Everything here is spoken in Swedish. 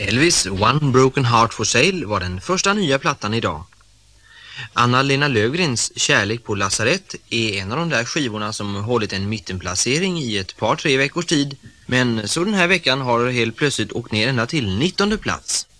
Elvis One Broken Heart for Sale var den första nya plattan idag. Anna-Lena Löfgrens Kärlek på lasarett är en av de där skivorna som hållit en mittenplacering i ett par 3 veckors tid. Men så den här veckan har det helt plötsligt åkt ner ända till 19:e plats.